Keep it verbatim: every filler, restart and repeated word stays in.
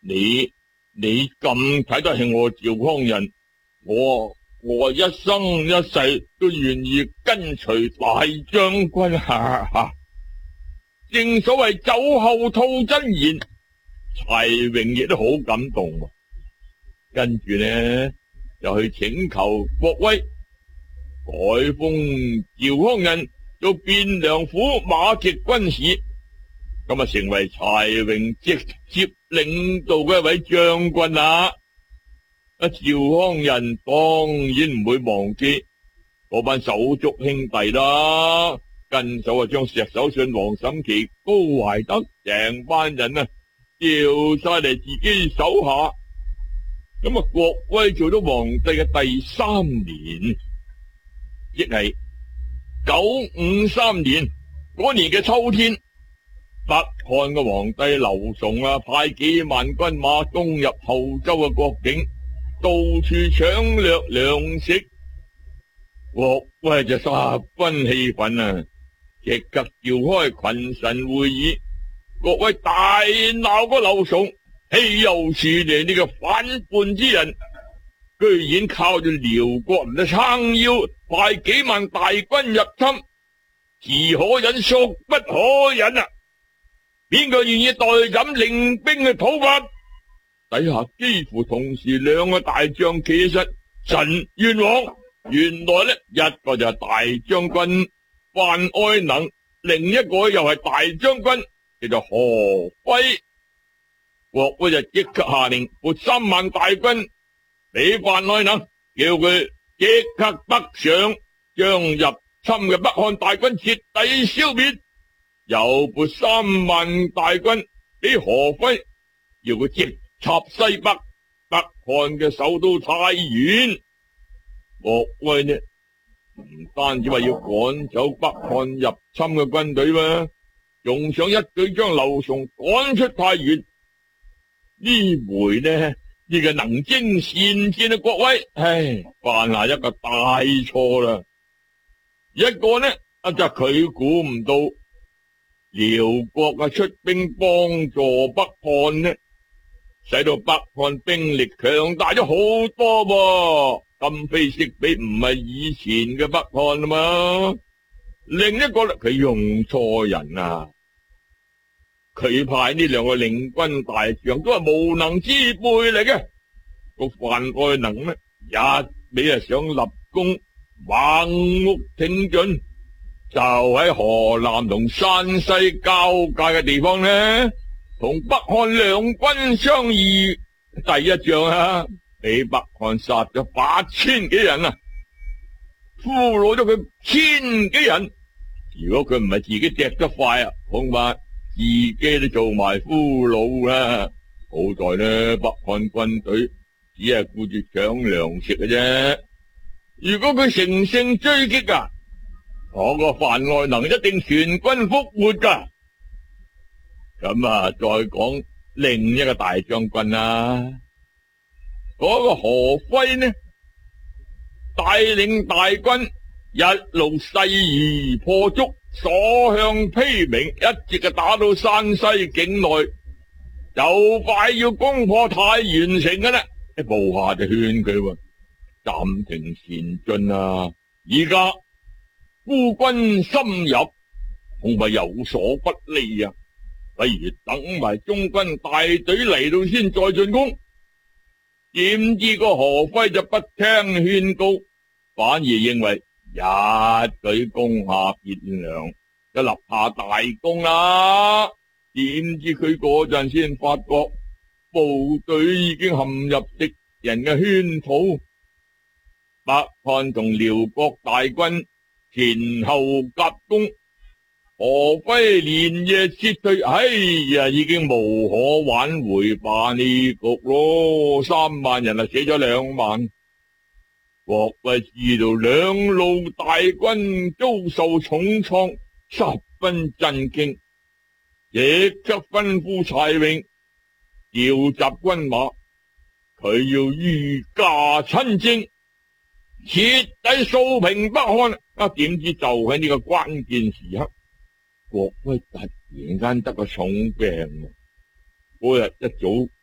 你你咁睇得起我趙匡胤，我我一生一世都願意跟隨大將軍啊！哈，正所謂酒後吐真言，柴榮亦都好感動。跟住呢，就去請求郭威改封趙匡胤做汴梁府馬騎軍使，咁啊成為柴榮直接領導嘅一位將軍啦。啊，趙匡胤當然唔會忘記嗰班手足兄弟啦，跟手啊將石守信、王審琦、高懷德成班人啊調晒嚟自己手下。咁啊，郭威做咗皇帝嘅第三年，亦係九五三年嗰年嘅秋天，北漢嘅皇帝劉崇啊，派幾萬軍馬攻入後周嘅國境，到處搶掠糧食。郭威就十分氣憤啊，即刻召開群臣會議。郭威大鬧個劉崇，豈有此理！呢個反叛之人，居然靠住遼國人嘅撐腰，派幾萬大軍入侵，是可忍孰不可忍啊！邊個願意代朕領兵去討伐？底下幾乎同時兩個大將企實，陳願往。原來呢，一個就係大將軍范愛能，另一個又係大將軍叫做何輝。郭威就即刻下令撥三萬大軍俾范愛能，叫佢即刻北上，將入侵嘅北漢大軍徹底消滅。又撥三萬大軍俾何輝，要佢直插西北，北漢嘅首都太原。郭威呢，唔單止話要趕走北漢入侵嘅軍隊嘛，仲想一舉將劉崇趕出太原。呢回呢，呢個能征善戰嘅郭威，唉，犯下一個大錯啦。一個呢，啊就佢估唔到遼國啊出兵幫助北漢呢，使到北漢兵力強大咗好多噃，今非昔比，唔係以前嘅北漢啊嘛。另一個呢，佢用錯人啊。佢派呢兩個領軍大將都係無能之輩嚟嘅，個范愛能呢，一味啊想立功，橫目挺進，就喺河南同山西交界嘅地方呢，同北漢兩軍相遇，第一仗啊，俾北漢殺咗八千幾人啊，俘虜咗佢千幾人。如果佢唔係自己趯得快啊，恐怕自己都做埋俘虜啦。好在呢，北漢軍隊只係顧住搶糧食嘅啫。如果佢乘勝追擊啊，我個范愛能一定全軍覆沒噶。咁啊，再講另一個大將軍啦，嗰個何輝呢，帶領大軍一路勢如破竹，所向披靡，一直就打到山西境內，就快要攻破太原城嘅啦。啲部下就勸佢暫停前進啊，而家孤軍深入，恐怕有所不利啊，不如等埋中軍大隊嚟到先再進攻。點知個何輝就不聽勸告，反而認為一舉攻下汴梁就立下大功啦。點知佢嗰陣先發覺部隊已經陷入敵人嘅圈套，北漢同遼國大軍前後夾攻，何輝連夜撤退，哎呀，已經無可挽回罷呢局咯。三萬人啊，死咗兩萬。郭威知道兩路大軍遭受重創，十分震驚，即刻吩咐柴榮調集軍馬，佢要御駕親征，徹底掃平北漢。啊，點知就喺呢個關鍵時刻，郭威突然間得個重病，嗰日一早